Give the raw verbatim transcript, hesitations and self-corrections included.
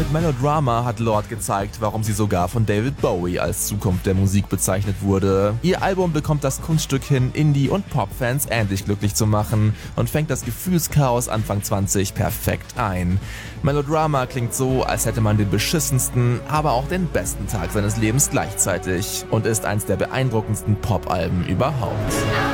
Mit Melodrama hat Lorde gezeigt, warum sie sogar von David Bowie als Zukunft der Musik bezeichnet wurde. Ihr Album bekommt das Kunststück hin, Indie- und Pop-Fans ähnlich glücklich zu machen und fängt das Gefühlschaos Anfang zwanzig perfekt ein. Melodrama klingt so, als hätte man den beschissensten, aber auch den besten Tag seines Lebens gleichzeitig und ist eins der beeindruckendsten Pop-Alben überhaupt.